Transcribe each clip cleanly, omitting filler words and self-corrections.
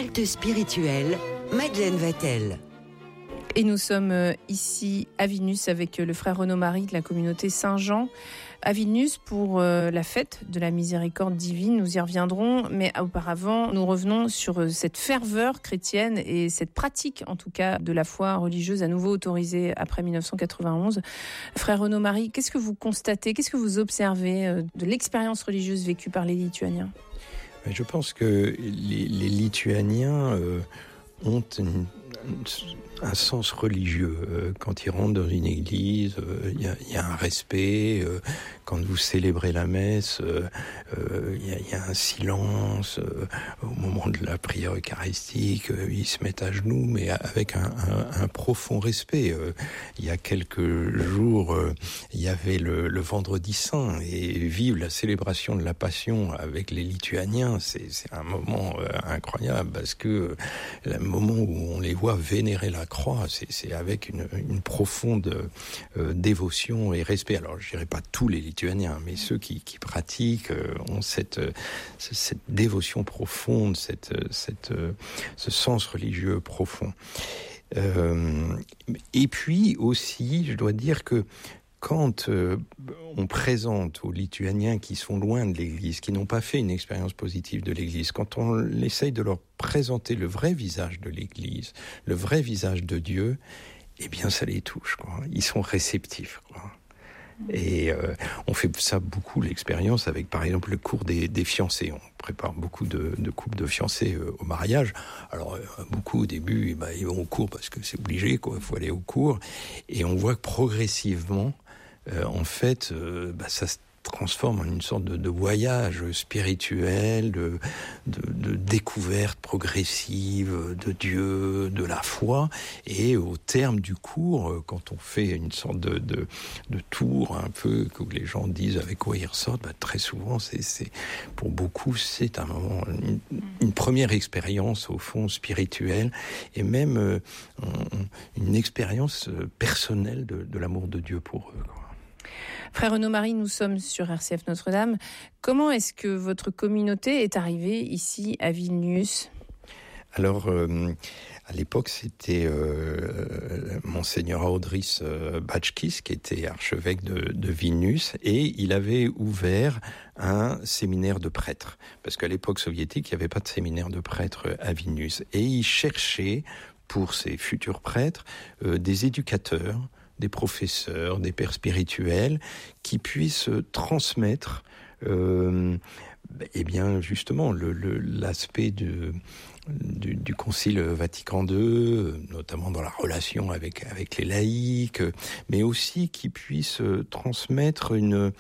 Halte spirituelle, Madeleine Vatel. Et nous sommes ici à Vilnius avec le frère Renaud Marie de la communauté Saint-Jean. À Vilnius pour la fête de la miséricorde divine, nous y reviendrons. Mais auparavant, nous revenons sur cette ferveur chrétienne et cette pratique, en tout cas, de la foi religieuse à nouveau autorisée après 1991. Frère Renaud Marie, qu'est-ce que vous constatez, qu'est-ce que vous observez de l'expérience religieuse vécue par les Lituaniens ? Je pense que les Lituaniens ont un sens religieux. Quand ils rentrent dans une église, il y a un respect. Quand vous célébrez la messe, il y a un silence. Au moment de la prière eucharistique, ils se mettent à genoux, mais avec un profond respect. Il y a quelques jours, il y avait le Vendredi Saint, et vivre la célébration de la Passion avec les Lituaniens, c'est un moment incroyable, parce que le moment où on les voit vénérer la croix, c'est avec une profonde dévotion et respect. Alors, je dirais pas tous les Lituaniens, mais ceux qui pratiquent ont cette dévotion profonde, ce sens religieux profond. Et puis aussi, je dois dire que quand on présente aux Lituaniens qui sont loin de l'Église, qui n'ont pas fait une expérience positive de l'Église, quand on essaye de leur présenter le vrai visage de l'Église, le vrai visage de Dieu, eh bien ça les touche, quoi. Ils sont réceptifs, quoi. Et on fait ça beaucoup, l'expérience, avec par exemple le cours des fiancés. On prépare beaucoup de couples de fiancés au mariage. Alors beaucoup au début, ils vont au cours parce que c'est obligé, quoi. Il faut aller au cours. Et on voit que progressivement, en fait, ça se transforme en une sorte de voyage spirituel, de découverte progressive de Dieu, de la foi. Et au terme du cours, quand on fait une sorte de tour un peu, que les gens disent avec quoi ils ressortent, très souvent, c'est pour beaucoup, c'est un moment, une première expérience au fond spirituelle, et même une expérience personnelle de l'amour de Dieu pour eux, quoi. Frère Renaud Marie, nous sommes sur RCF Notre-Dame. Comment est-ce que votre communauté est arrivée ici à Vilnius ? Alors, à l'époque, c'était Monseigneur Audris Bačkis, qui était archevêque de Vilnius, et il avait ouvert un séminaire de prêtres. Parce qu'à l'époque soviétique, il n'y avait pas de séminaire de prêtres à Vilnius. Et il cherchait, pour ses futurs prêtres, des éducateurs, des professeurs, des pères spirituels qui puissent transmettre justement l'aspect du Concile Vatican II, notamment dans la relation avec les laïcs, mais aussi qui puissent transmettre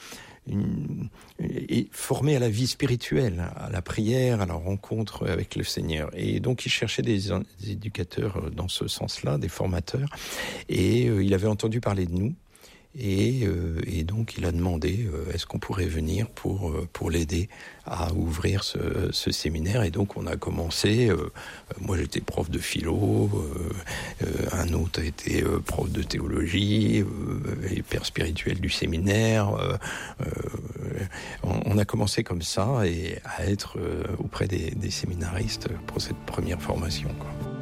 et former à la vie spirituelle, à la prière, à la rencontre avec le Seigneur. Et donc il cherchait des éducateurs dans ce sens-là, des formateurs, et il avait entendu parler de nous. Et donc il a demandé est-ce qu'on pourrait venir pour l'aider à ouvrir ce séminaire. Et donc on a commencé, moi j'étais prof de philo, un autre a été prof de théologie, et père spirituel du séminaire. On a commencé comme ça, et à être auprès des séminaristes pour cette première formation, quoi.